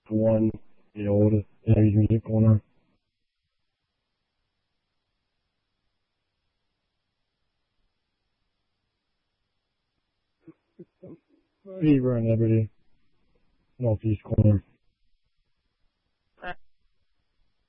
1, the old Abby's Music Corner. Fever and Liberty, Northeast Corner.